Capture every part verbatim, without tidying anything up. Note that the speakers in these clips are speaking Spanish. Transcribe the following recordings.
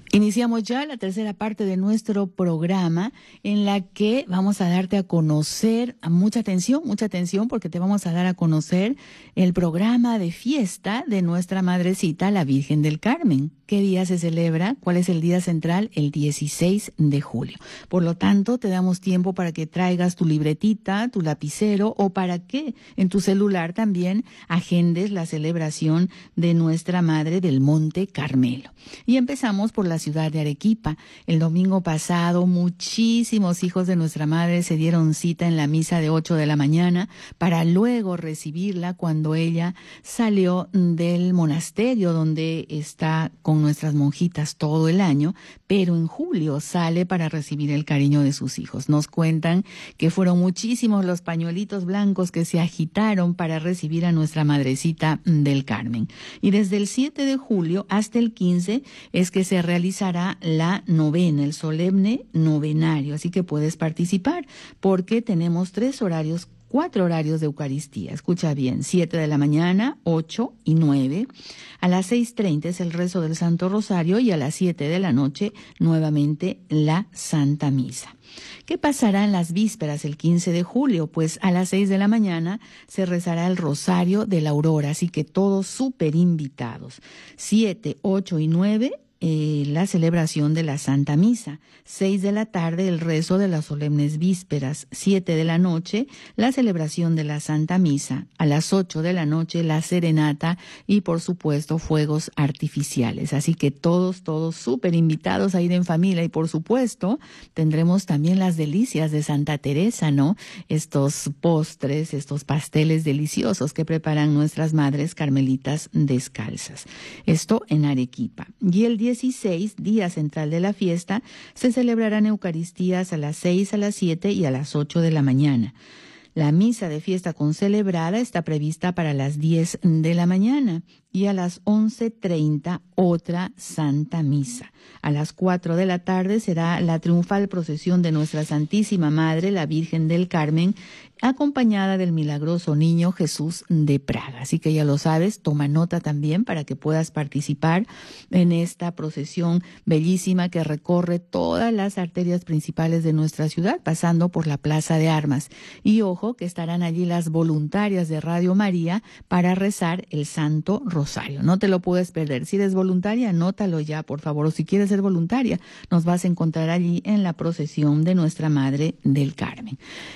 Iniciamos ya la tercera parte de nuestro programa en la que vamos a darte a conocer, a mucha atención, mucha atención porque te vamos a dar a conocer el programa de fiesta de nuestra madrecita, la Virgen del Carmen. ¿Qué día se celebra? ¿Cuál es el día central? El dieciséis de julio. Por lo tanto, te damos tiempo para que traigas tu libretita, tu lapicero o para que en tu celular también agendes la celebración de nuestra Madre del Monte Carmelo. Y empezamos por la ciudad de Arequipa. El domingo pasado, muchísimos hijos de nuestra madre se dieron cita en la misa de ocho de la mañana para luego recibirla cuando ella salió del monasterio donde está con nuestras monjitas todo el año, pero en julio sale para recibir el cariño de sus hijos. Nos cuentan que fueron muchísimos los pañuelitos blancos que se agitaron para recibir a nuestra madrecita del Carmen. Y desde el siete de julio hasta el quince es que se realizará la novena, el solemne novenario, así que puedes participar porque tenemos tres horarios, cuatro horarios de Eucaristía. Escucha bien, siete de la mañana, ocho y nueve. A las seis treinta es el rezo del Santo Rosario y a las siete de la noche nuevamente la Santa Misa. ¿Qué pasará en las vísperas el quince de julio? Pues a las seis de la mañana se rezará el Rosario de la Aurora, así que todos súper invitados. siete, ocho y nueve, Eh, la celebración de la Santa Misa. Seis de la tarde, el rezo de las solemnes vísperas. Siete de la noche, la celebración de la Santa Misa. A las ocho de la noche, la serenata y, por supuesto, fuegos artificiales. Así que todos, todos súper invitados a ir en familia. Y, por supuesto, tendremos también las delicias de Santa Teresa, ¿no? Estos postres, estos pasteles deliciosos que preparan nuestras madres carmelitas descalzas. Esto en Arequipa. Y el dieciséis, día central de la fiesta, se celebrarán Eucaristías a las seis, a las siete y a las ocho de la mañana. La misa de fiesta concelebrada está prevista para las diez de la mañana y a las once treinta otra Santa Misa. A las cuatro de la tarde será la triunfal procesión de Nuestra Santísima Madre, la Virgen del Carmen, acompañada del milagroso niño Jesús de Praga. Así que ya lo sabes, toma nota también para que puedas participar en esta procesión bellísima que recorre todas las arterias principales de nuestra ciudad, pasando por la Plaza de Armas. Y ojo que estarán allí las voluntarias de Radio María para rezar el Santo Rosario. No te lo puedes perder. Si eres voluntaria, anótalo ya, por favor. O si quieres ser voluntaria, nos vas a encontrar allí en la procesión de Nuestra Madre del Carmen.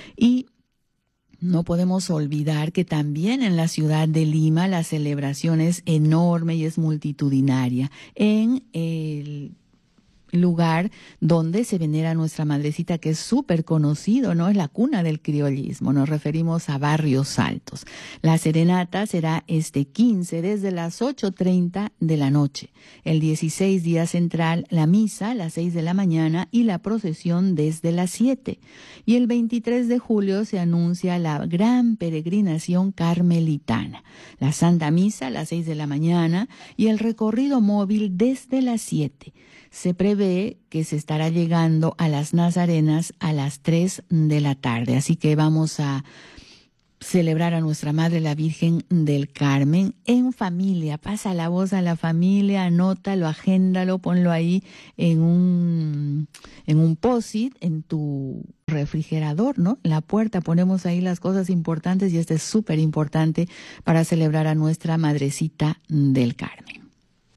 Y no podemos olvidar que también en la ciudad de Lima la celebración es enorme y es multitudinaria. En el lugar donde se venera a nuestra madrecita, que es súper conocido, ¿no? Es la cuna del criollismo. Nos referimos a Barrios Altos. La serenata será este quince desde las ocho treinta de la noche. El dieciséis, día central, la misa a las seis de la mañana y la procesión desde las siete. Y el veintitrés de julio se anuncia la gran peregrinación carmelitana. La Santa Misa a las seis de la mañana y el recorrido móvil desde las siete. Se prevé que se estará llegando a las Nazarenas a las tres de la tarde. Así que vamos a celebrar a nuestra Madre la Virgen del Carmen en familia. Pasa la voz a la familia, anótalo, agéndalo, ponlo ahí en un, en un post-it, en tu refrigerador, ¿no? En la puerta ponemos ahí las cosas importantes y este es súper importante para celebrar a nuestra Madrecita del Carmen.